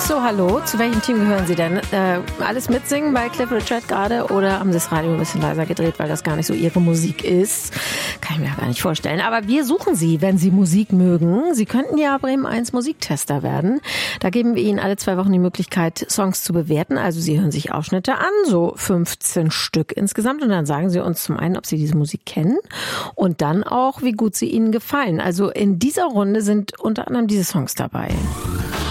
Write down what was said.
So, hallo. Zu welchem Team gehören Sie denn? Alles mitsingen bei Cliff Richard gerade oder haben Sie das Radio ein bisschen leiser gedreht, weil das gar nicht so Ihre Musik ist? Kann ich mir gar nicht vorstellen. Aber wir suchen Sie, wenn Sie Musik mögen. Sie könnten ja Bremen 1 Musiktester werden. Da geben wir Ihnen alle 2 Wochen die Möglichkeit, Songs zu bewerten. Also Sie hören sich Ausschnitte an, so 15 Stück insgesamt. Und dann sagen Sie uns zum einen, ob Sie diese Musik kennen und dann auch, wie gut sie Ihnen gefallen. Also in dieser Runde sind unter anderem diese Songs dabei.